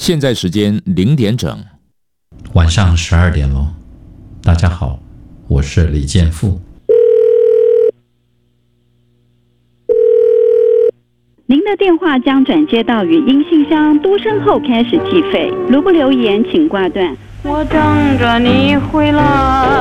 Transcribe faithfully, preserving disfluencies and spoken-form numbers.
现在时间零点整， 晚上十二点喽。大家好，我是李建富。 您的电话将转接到语音信箱，嘟声后开始计费，如不留言请挂断。 我等着你回来。